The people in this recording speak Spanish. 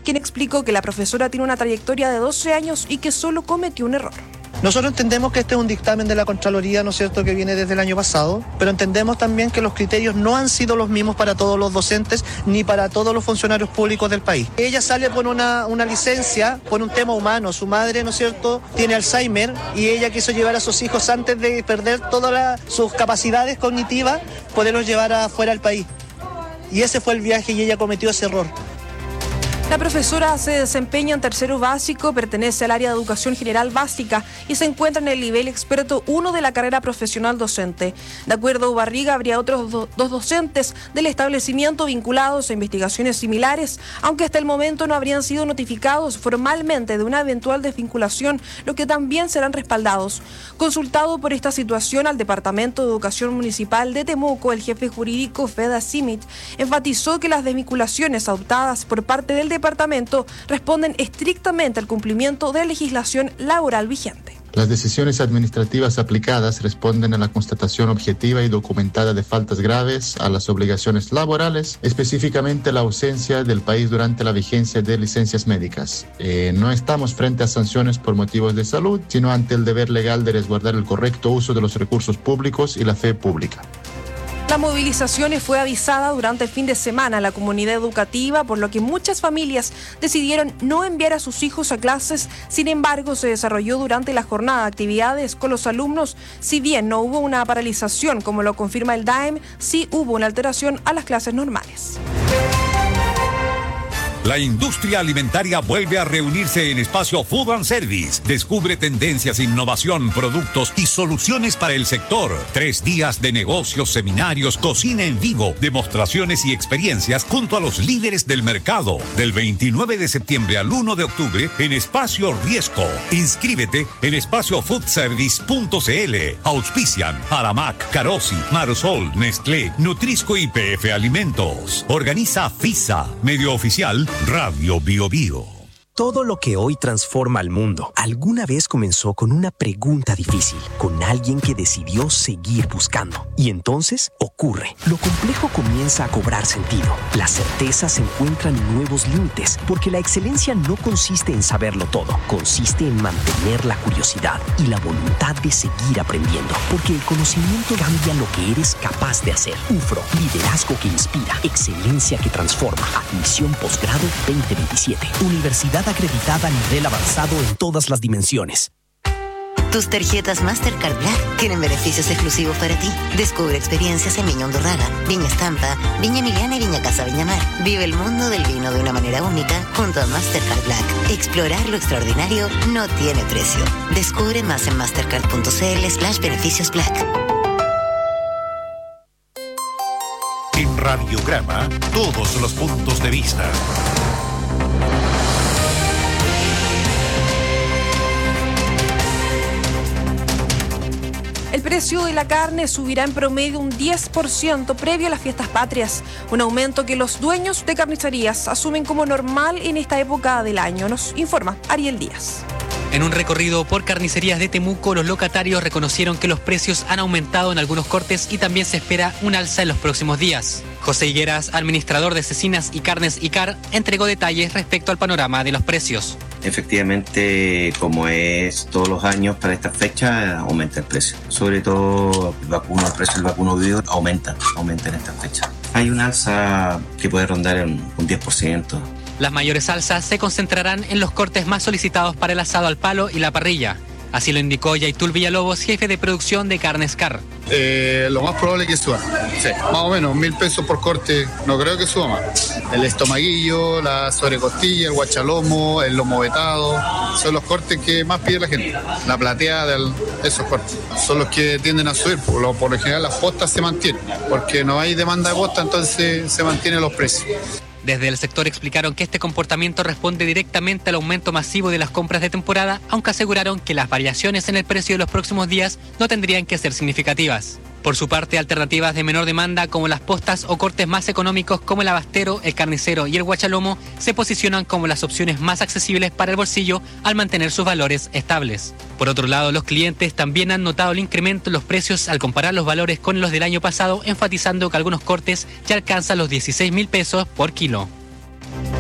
quien explicó que la profesora tiene una trayectoria de 12 años y que solo cometió un error. Nosotros entendemos que este es un dictamen de la Contraloría, ¿no es cierto?, que viene desde el año pasado, pero entendemos también que los criterios no han sido los mismos para todos los docentes ni para todos los funcionarios públicos del país. Ella sale por una licencia, por un tema humano. Su madre, ¿no es cierto?, tiene Alzheimer y ella quiso llevar a sus hijos antes de perder todas sus capacidades cognitivas, poderlos llevar afuera del país. Y ese fue el viaje y ella cometió ese error. La profesora se desempeña en tercero básico, pertenece al área de educación general básica y se encuentra en el nivel experto 1 de la carrera profesional docente. De acuerdo a Ubarriga, habría otros dos docentes del establecimiento vinculados a investigaciones similares, aunque hasta el momento no habrían sido notificados formalmente de una eventual desvinculación, lo que también serán respaldados. Consultado por esta situación al Departamento de Educación Municipal de Temuco, el jefe jurídico Feda Simit enfatizó que las desvinculaciones adoptadas por parte del departamento responden estrictamente al cumplimiento de la legislación laboral vigente. Las decisiones administrativas aplicadas responden a la constatación objetiva y documentada de faltas graves a las obligaciones laborales, específicamente la ausencia del país durante la vigencia de licencias médicas. No estamos frente a sanciones por motivos de salud, sino ante el deber legal de resguardar el correcto uso de los recursos públicos y la fe pública. La movilización fue avisada durante el fin de semana a la comunidad educativa, por lo que muchas familias decidieron no enviar a sus hijos a clases. Sin embargo, se desarrolló durante la jornada actividades con los alumnos. Si bien no hubo una paralización, como lo confirma el DAEM, sí hubo una alteración a las clases normales. La industria alimentaria vuelve a reunirse en Espacio Food and Service. Descubre tendencias, innovación, productos y soluciones para el sector. 3 días de negocios, seminarios, cocina en vivo, demostraciones y experiencias junto a los líderes del mercado. Del 29 de septiembre al 1 de octubre en Espacio Riesco. Inscríbete en espaciofoodservice.cl. Auspician Aramac, Carosi, Marosol, Nestlé, Nutrisco y PF Alimentos. Organiza FISA, medio oficial Radio Bio Bio. Todo lo que hoy transforma al mundo alguna vez comenzó con una pregunta difícil, con alguien que decidió seguir buscando. Y entonces ocurre. Lo complejo comienza a cobrar sentido. Las certezas encuentran nuevos límites, porque la excelencia no consiste en saberlo todo, consiste en mantener la curiosidad y la voluntad de seguir aprendiendo, porque el conocimiento cambia lo que eres capaz de hacer. UFRO, liderazgo que inspira, excelencia que transforma. Admisión posgrado 2027. Universidad acreditada a nivel avanzado en todas las dimensiones. Tus tarjetas Mastercard Black tienen beneficios exclusivos para ti. Descubre experiencias en Viña Hondurraga, Viña Estampa, Viña Emiliana y Viña Casa Viñamar. Vive el mundo del vino de una manera única junto a Mastercard Black. Explorar lo extraordinario no tiene precio. Descubre más en mastercard.cl/beneficios Black. En Radiograma, todos los puntos de vista. El precio de la carne subirá en promedio un 10% previo a las fiestas patrias, un aumento que los dueños de carnicerías asumen como normal en esta época del año, nos informa Ariel Díaz. En un recorrido por carnicerías de Temuco, los locatarios reconocieron que los precios han aumentado en algunos cortes y también se espera un alza en los próximos días. José Higueras, administrador de Cecinas y Carnes Icar, entregó detalles respecto al panorama de los precios. Efectivamente, como es todos los años para esta fecha, aumenta el precio. Sobre todo el precio del vacuno vivo aumenta en esta fecha. Hay un alza que puede rondar un 10%. Las mayores alzas se concentrarán en los cortes más solicitados para el asado al palo y la parrilla. Así lo indicó Yaitul Villalobos, jefe de producción de Carnes Car. Lo más probable es que suba. Sí, más o menos, 1.000 pesos por corte. No creo que suba más. El estomaguillo, la sobrecostilla, el guachalomo, el lomo vetado, son los cortes que más pide la gente. La plateada, esos cortes. Son los que tienden a subir. Por lo general las postas se mantienen. Porque no hay demanda de posta, entonces se mantienen los precios. Desde el sector explicaron que este comportamiento responde directamente al aumento masivo de las compras de temporada, aunque aseguraron que las variaciones en el precio de los próximos días no tendrían que ser significativas. Por su parte, alternativas de menor demanda como las postas o cortes más económicos como el abastero, el carnicero y el guachalomo se posicionan como las opciones más accesibles para el bolsillo al mantener sus valores estables. Por otro lado, los clientes también han notado el incremento en los precios al comparar los valores con los del año pasado, enfatizando que algunos cortes ya alcanzan los 16.000 pesos por kilo.